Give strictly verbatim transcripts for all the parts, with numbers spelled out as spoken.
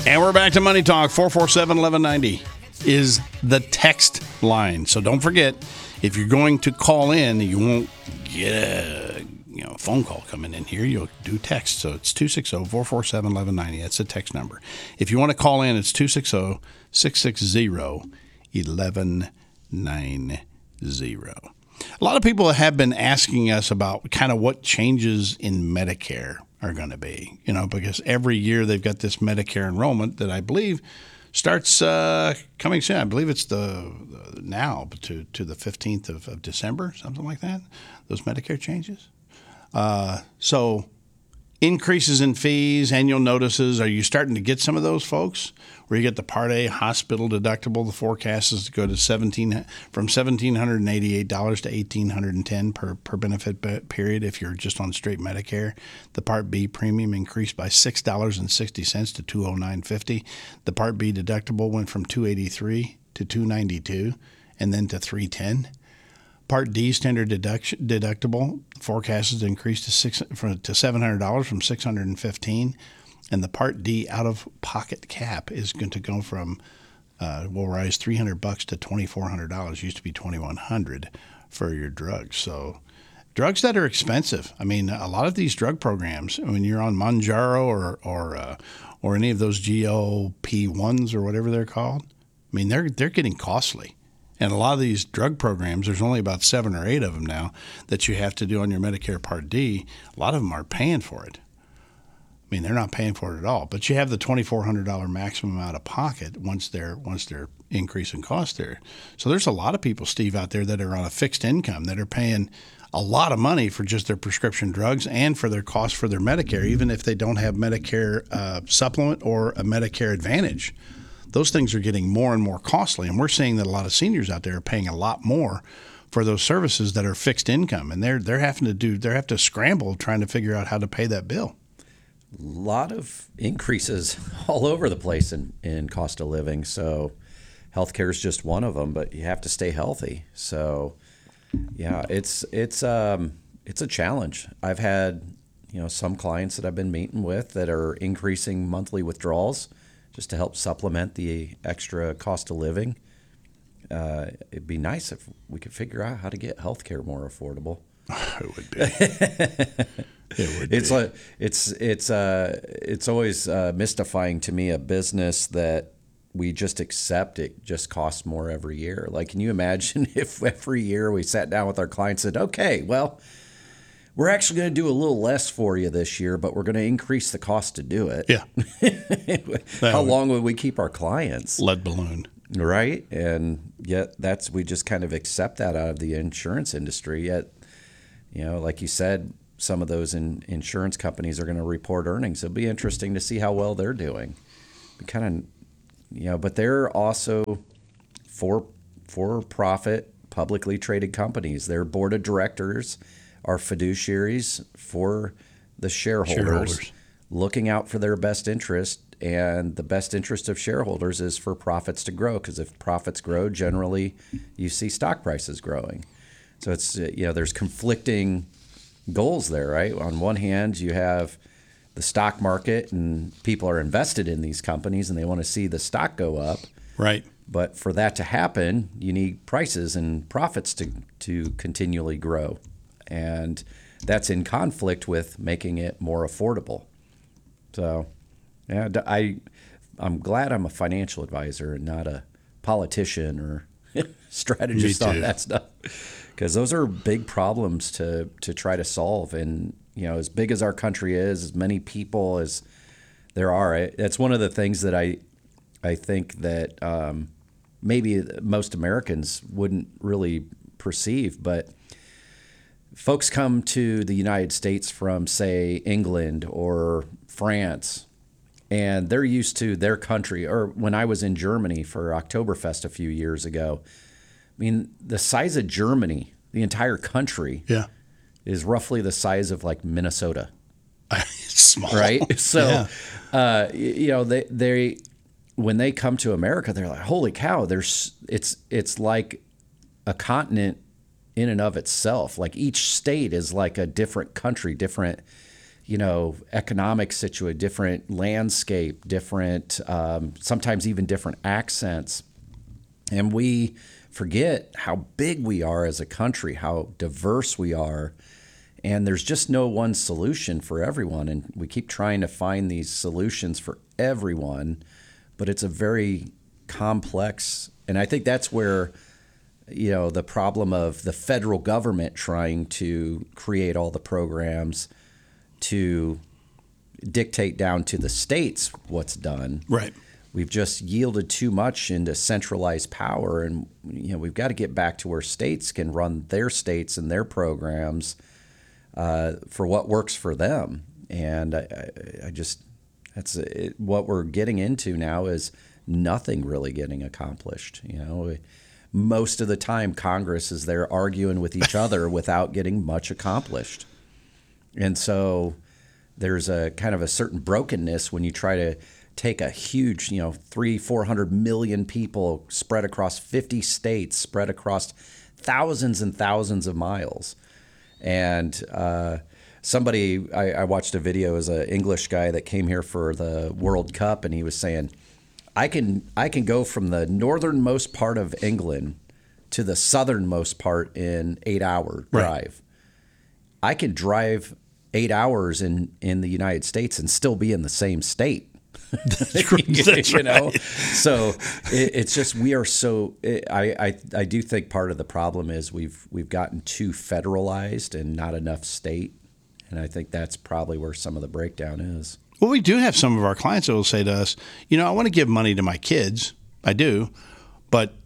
And we're back to Money Talk. four four seven, one one nine zero is the text line. So don't forget, if you're going to call in, you won't get a you know, phone call coming in here. You'll do text. So it's two six zero, four four seven, one one nine zero. That's the text number. If you want to call in, it's two six zero, six six zero, one one nine zero. A lot of people have been asking us about kind of what changes in Medicare are going to be, you know, because every year they've got this Medicare enrollment that I believe starts uh, coming soon. I believe it's the, the now to to the fifteenth of, of December, something like that. Those Medicare changes. Uh, so increases in fees, annual notices. Are you starting to get some of those, folks? Where you get the Part A hospital deductible, the forecast is to go to seventeen from one thousand seven hundred eighty-eight dollars to one thousand eight hundred ten dollars per, per benefit period if you're just on straight Medicare. The Part B premium increased by six dollars and sixty cents to two hundred nine dollars and fifty cents. The Part B deductible went from two hundred eighty-three dollars to two hundred ninety-two dollars and then to three hundred ten dollars. Part D standard deduction, deductible forecast is to increase to six from, to seven hundred dollars from six hundred fifteen dollars. And the Part D out-of-pocket cap is going to go from uh, will rise three hundred bucks to twenty-four hundred dollars. Used to be twenty-one hundred for your drugs. So drugs that are expensive. I mean, a lot of these drug programs, when you're on Mounjaro or or uh, or any of those G L P ones or whatever they're called, I mean, they're they're getting costly. And a lot of these drug programs, there's only about seven or eight of them now that you have to do on your Medicare Part D. A lot of them are paying for it. I mean, they're not paying for it at all. But you have the twenty-four hundred dollars maximum out of pocket once they're once they're increasing cost there. So there's a lot of people, Steve, out there that are on a fixed income that are paying a lot of money for just their prescription drugs and for their cost for their Medicare, even if they don't have Medicare uh, supplement or a Medicare Advantage. Those things are getting more and more costly. And we're seeing that a lot of seniors out there are paying a lot more for those services that are fixed income. And they're they're having to do they're having to scramble trying to figure out how to pay that bill. A lot of increases all over the place in, in cost of living. So healthcare is just one of them, but you have to stay healthy. So yeah, it's it's um it's a challenge. I've had, you know, some clients that I've been meeting with that are increasing monthly withdrawals just to help supplement the extra cost of living. Uh, it'd be nice if we could figure out how to get healthcare more affordable. It would be. It would it's be. like it's it's uh it's always uh, mystifying to me, a business that we just accept it just costs more every year. Like, can you imagine if every year we sat down with our clients and said, okay, well, we're actually going to do a little less for you this year, but we're going to increase the cost to do it. Yeah. How long would we keep our clients? Lead balloon. Right. And yet that's, we just kind of accept that out of the insurance industry. Yet, you know, like you said, some of those in, insurance companies are going to report earnings. It'll be interesting to see how well they're doing. Be kind of, you know, but they're also for for-profit, publicly traded companies. Their board of directors are fiduciaries for the shareholders, shareholders, looking out for their best interest. And the best interest of shareholders is for profits to grow, because if profits grow, generally you see stock prices growing. So it's, you know, there's conflicting goals there, right? On one hand, you have the stock market and people are invested in these companies and they want to see the stock go up. Right. But for that to happen, you need prices and profits to, to continually grow. And that's in conflict with making it more affordable. So, yeah, I, I'm glad I'm a financial advisor and not a politician or strategist on that stuff, because those are big problems to, to try to solve. And, you know, as big as our country is, as many people as there are, that's one of the things that I, I think that um, maybe most Americans wouldn't really perceive, but folks come to the United States from, say, England or France, and they're used to their country. Or when I was in Germany for Oktoberfest a few years ago, I mean, the size of Germany, the entire country, yeah, is roughly the size of like Minnesota. It's small, right? So, yeah. uh, you know, they they when they come to America, they're like, "Holy cow!" There's it's it's like a continent in and of itself. Like each state is like a different country, different you know, economic situation, different landscape, different, um, sometimes even different accents. And we forget how big we are as a country, how diverse we are. And there's just no one solution for everyone. And we keep trying to find these solutions for everyone, but it's a very complex. And I think that's where, you know, the problem of the federal government trying to create all the programs to dictate down to the states what's done. Right. We've just yielded too much into centralized power, and you know we've got to get back to where states can run their states and their programs uh, for what works for them. And I, I, I just that's it, what we're getting into now is nothing really getting accomplished. You know, most of the time Congress is there arguing with each other without getting much accomplished. And so there's a kind of a certain brokenness when you try to take a huge, you know, three, four hundred million people spread across fifty states, spread across thousands and thousands of miles. And uh, somebody, I, I watched a video as an English guy that came here for the World Cup, and he was saying, I can I can go from the northernmost part of England to the southernmost part in eight hour drive. Right. I can drive eight hours in, in the United States and still be in the same state. That's right. That's you know, right. So it, it's just we are so. It, I, I I do think part of the problem is we've we've gotten too federalized and not enough state, and I think that's probably where some of the breakdown is. Well, we do have some of our clients that will say to us, you know, I want to give money to my kids. I do, but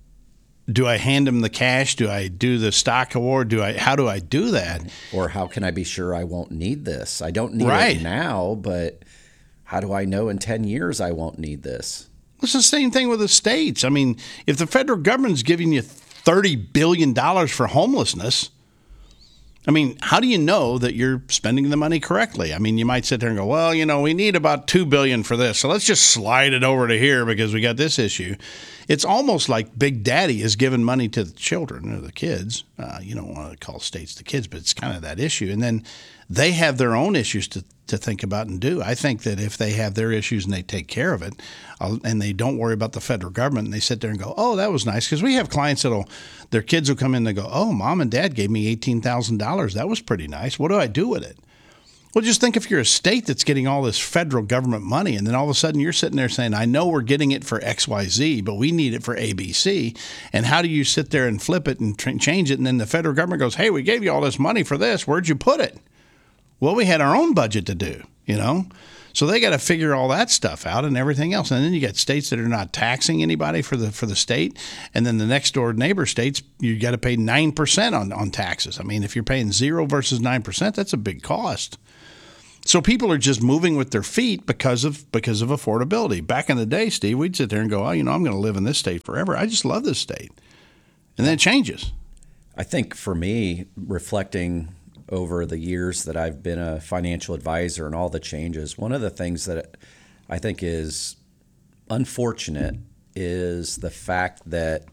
do I hand them the cash? Do I do the stock award? Do I? How do I do that? Or how can I be sure I won't need this? I don't need right. it now, but how do I know in ten years I won't need this? It's the same thing with the states. I mean, if the federal government's giving you thirty billion dollars for homelessness, I mean, how do you know that you're spending the money correctly? I mean, you might sit there and go, well, you know, we need about two billion dollars for this, so let's just slide it over to here because we got this issue. It's almost like Big Daddy is giving money to the children or the kids. Uh, you don't want to call states the kids, but it's kind of that issue. And then they have their own issues to, to think about and do. I think that if they have their issues and they take care of it uh, and they don't worry about the federal government and they sit there and go, oh, that was nice. Because we have clients that'll, their kids will come in and they go, oh, mom and dad gave me eighteen thousand dollars. That was pretty nice. What do I do with it? Well, just think if you're a state that's getting all this federal government money and then all of a sudden you're sitting there saying, I know we're getting it for X Y Z, but we need it for A B C. And how do you sit there and flip it and tr- change it? And then the federal government goes, hey, we gave you all this money for this. Where'd you put it? Well, we had our own budget to do, you know? So they got to figure all that stuff out and everything else. And then you got states that are not taxing anybody for the for the state. And then the next door neighbor states, you got to pay nine percent on, on taxes. I mean, if you're paying zero versus nine percent, that's a big cost. So people are just moving with their feet because of because of affordability. Back in the day, Steve, we'd sit there and go, oh, you know, I'm going to live in this state forever. I just love this state. And then it changes. I think for me, reflecting over the years that I've been a financial advisor and all the changes, one of the things that I think is unfortunate is the fact that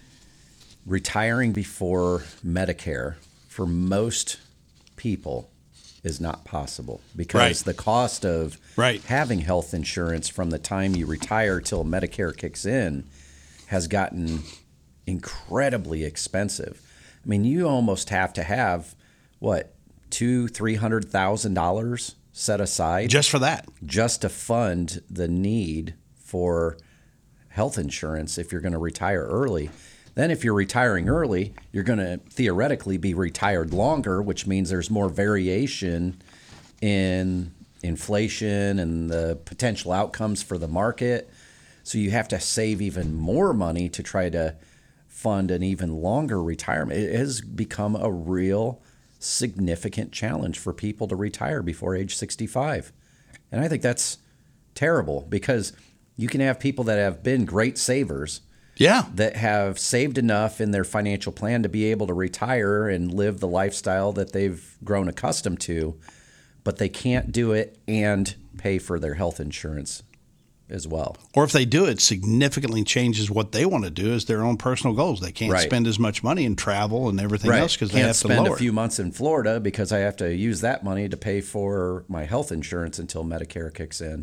retiring before Medicare for most people is not possible because right. the cost of right. having health insurance from the time you retire till Medicare kicks in has gotten incredibly expensive. I mean, you almost have to have what two, three hundred thousand dollars set aside just for that, just to fund the need for health insurance if you're going to retire early. Then if you're retiring early, you're going to theoretically be retired longer, which means there's more variation in inflation and the potential outcomes for the market. So you have to save even more money to try to fund an even longer retirement. It has become a real significant challenge for people to retire before age sixty-five. And I think that's terrible because you can have people that have been great savers yeah, that have saved enough in their financial plan to be able to retire and live the lifestyle that they've grown accustomed to, but they can't do it and pay for their health insurance as well. Or if they do, it significantly changes what they want to do as their own personal goals. They can't Right. spend as much money in travel and everything Right. else because they Can't have to spend lower a few it. months in Florida because I have to use that money to pay for my health insurance until Medicare kicks in.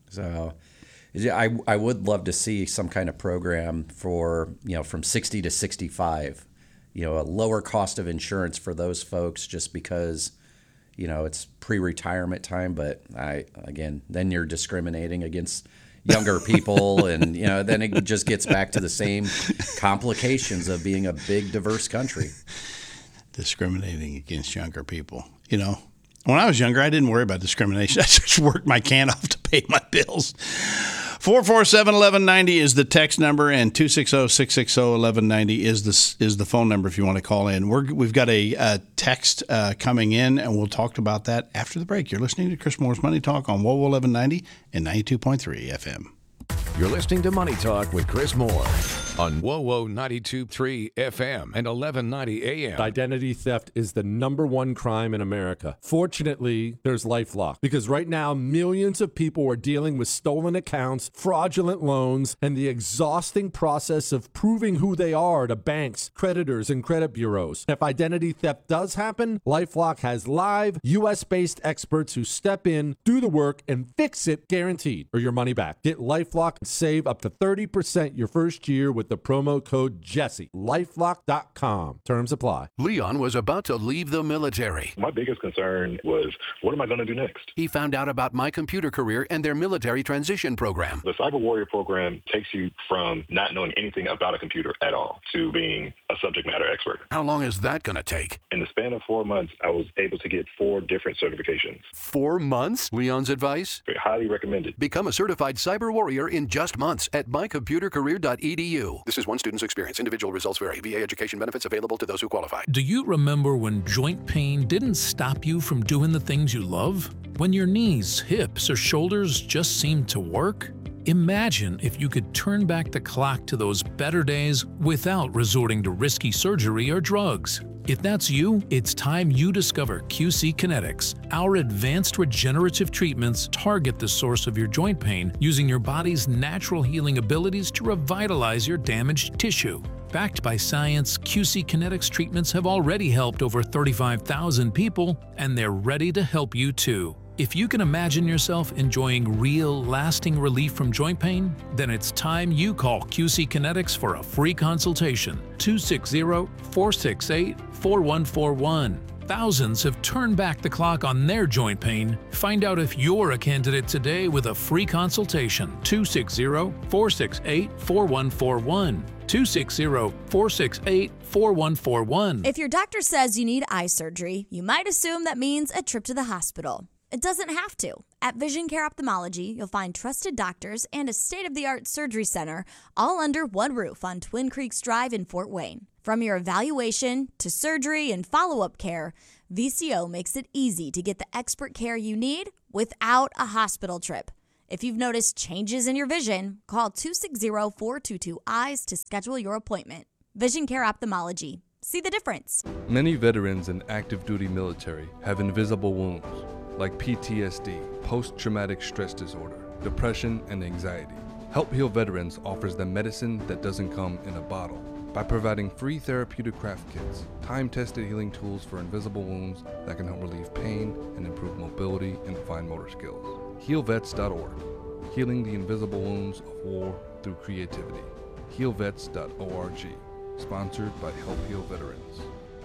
So yeah, I, I would love to see some kind of program for, you know, from sixty to sixty-five, you know, a lower cost of insurance for those folks just because, you know, it's pre-retirement time. But I, again, then you're discriminating against younger people and, you know, then it just gets back to the same complications of being a big, diverse country. Discriminating against younger people. You know, when I was younger, I didn't worry about discrimination. I just worked my can off to pay my bills. four four seven, one one nine zero is the text number, and two six zero, six six zero, one one nine zero is the, is the phone number if you want to call in. We're, we've got a, a text uh, coming in, and we'll talk about that after the break. You're listening to Chris Moore's Money Talk on W O W eleven ninety and ninety-two point three F M. You're listening to Money Talk with Chris Moore on W O W ninety-two point three F M and eleven ninety A M. Identity theft is the number one crime in America. Fortunately, there's LifeLock, because right now millions of people are dealing with stolen accounts, fraudulent loans, and the exhausting process of proving who they are to banks, creditors, and credit bureaus. If identity theft does happen, LifeLock has live U S-based experts who step in, do the work, and fix it guaranteed, or your money back. Get LifeLock and save up to thirty percent your first year with the promo code Jesse. LifeLock dot com. Terms apply. Leon was about to leave the military. My biggest concern was, what am I going to do next? He found out about My Computer Career and their military transition program. The Cyber Warrior program takes you from not knowing anything about a computer at all to being a subject matter expert. How long is that going to take? In the span of four months, I was able to get four different certifications. Four months? Leon's advice? Highly recommended. Become a certified cyber warrior in just months at my computer career dot e d u. This is one student's experience. Individual results vary. V A education benefits available to those who qualify. Do you remember when joint pain didn't stop you from doing the things you love? When your knees, hips, or shoulders just seemed to work? Imagine if you could turn back the clock to those better days without resorting to risky surgery or drugs. If that's you, it's time you discover Q C Kinetics. Our advanced regenerative treatments target the source of your joint pain using your body's natural healing abilities to revitalize your damaged tissue. Backed by science, Q C Kinetics treatments have already helped over thirty-five thousand people, and they're ready to help you too. If you can imagine yourself enjoying real, lasting relief from joint pain, then it's time you call Q C Kinetics for a free consultation. two six zero, four six eight, four one four one. Thousands have turned back the clock on their joint pain. Find out if you're a candidate today with a free consultation. two six zero, four six eight, four one four one. two six zero, four six eight, four one four one. If your doctor says you need eye surgery, you might assume that means a trip to the hospital. It doesn't have to. At Vision Care Ophthalmology, you'll find trusted doctors and a state-of-the-art surgery center all under one roof on Twin Creeks Drive in Fort Wayne. From your evaluation to surgery and follow-up care, V C O makes it easy to get the expert care you need without a hospital trip. If you've noticed changes in your vision, call two six zero, four two two, eyes to schedule your appointment. Vision Care Ophthalmology. See the difference. Many veterans in active duty military have invisible wounds, like P T S D, post-traumatic stress disorder, depression, and anxiety. Help Heal Veterans offers them medicine that doesn't come in a bottle by providing free therapeutic craft kits, time-tested healing tools for invisible wounds that can help relieve pain and improve mobility and fine motor skills. heal vets dot org, healing the invisible wounds of war through creativity. heal vets dot org, sponsored by Help Heal Veterans.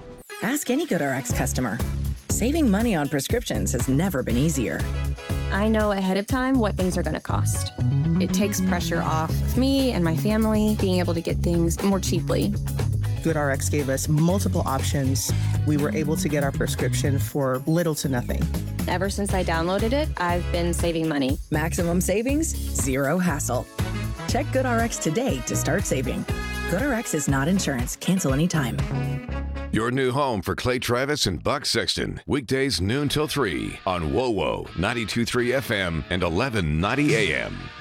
Ask any GoodRx customer. Saving money on prescriptions has never been easier. I know ahead of time what things are going to cost. It takes pressure off of me and my family being able to get things more cheaply. GoodRx gave us multiple options. We were able to get our prescription for little to nothing. Ever since I downloaded it, I've been saving money. Maximum savings, zero hassle. Check GoodRx today to start saving. GoodRx is not insurance. Cancel anytime. Your new home for Clay Travis and Buck Sexton. Weekdays noon till three on W O W ninety-two point three F M and eleven ninety A M.